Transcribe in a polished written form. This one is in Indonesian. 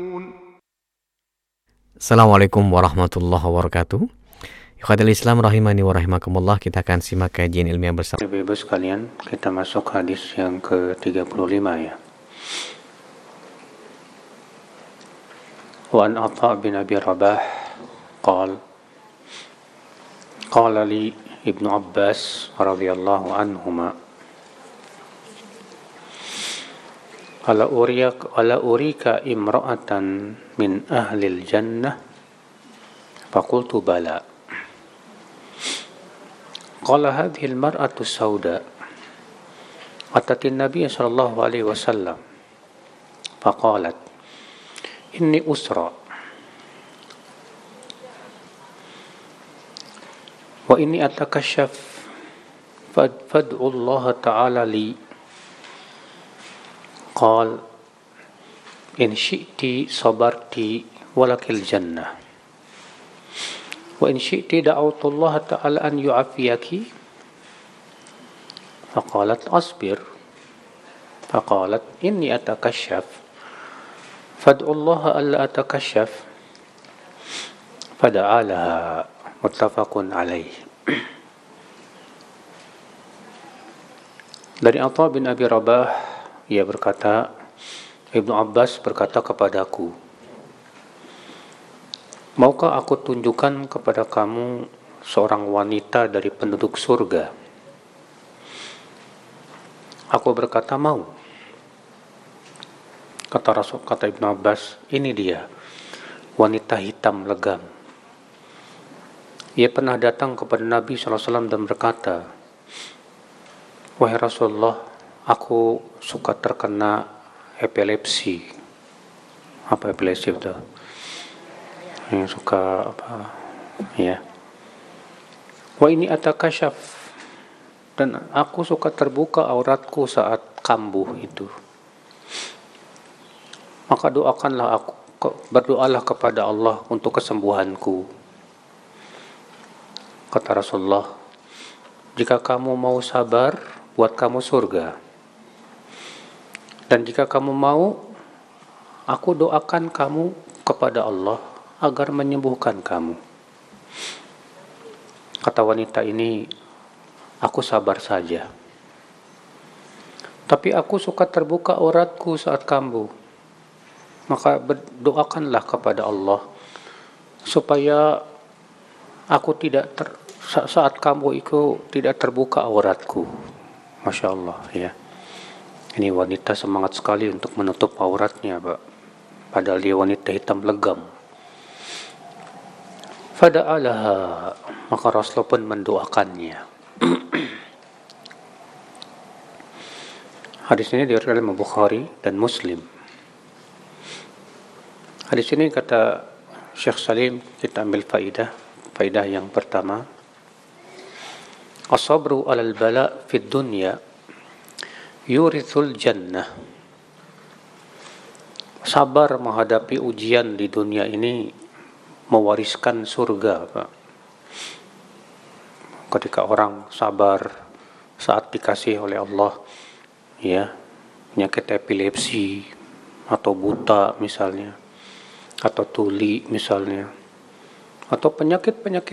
Assalamualaikum warahmatullahi wabarakatuh. Ikhwatul Islam rahimani wa rahimakumullah, kita akan simak kajian ilmiah bersama. Ibu sekalian, kita masuk hadis yang ke-35 ya. Wa an Atha bin Abi Rabah qala li Ibnu Abbas radhiyallahu anhuma ala urika imra'atan min ahlil jannah faqultu bala qala hadhihi al-mar'atu as-sauda atat an-nabiy sallallahu alaihi wasallam faqalat inni usra wa inni atakashaf fad'u Allah ta'ala li قال إن شئت صبرت ولك الجنة وإن شئت دعوت الله تعالى أن يعافيك فقالت أصبر فقالت إني أتكشف فادعو الله ألا أتكشف فدعا لها متفق عليه. Dari Atha bin Abi Rabah, ia berkata, Ibnu Abbas berkata kepadaku, maukah aku tunjukkan kepada kamu seorang wanita dari penduduk surga? Aku berkata, mau. Kata Ibnu Abbas, ini dia, wanita hitam legam. Ia pernah datang kepada Nabi SAW dan berkata, wahai Rasulullah, aku suka terkena epilepsi. Apa epilepsi itu? Yang suka apa? Ya. Wa ini atakasyaf, dan aku suka terbuka auratku saat kambuh itu. Maka berdoalah kepada Allah untuk kesembuhanku. Kata Rasulullah, jika kamu mau sabar, buat kamu surga. Dan jika kamu mau, aku doakan kamu kepada Allah agar menyembuhkan kamu. Kata wanita ini, aku sabar saja. Tapi aku suka terbuka auratku saat kambuh. Maka berdoakanlah kepada Allah supaya aku saat kambuh itu tidak terbuka auratku. Masya Allah ya. Ini wanita semangat sekali untuk menutup auratnya, Pak. Padahal dia wanita hitam legam. Fada'alaha, maka Rasulullah pun mendoakannya. Hadis ini diriwayatkan oleh Bukhari dan Muslim. Hadis ini kata Syekh Salim, kita ambil faidah yang pertama. As-sabru 'alal bala' fid dunya yurithul jannah. Sabar menghadapi ujian di dunia ini mewariskan surga, Pak. Ketika orang sabar saat dikasih oleh Allah, ya, penyakit epilepsi atau buta misalnya, atau tuli misalnya, atau penyakit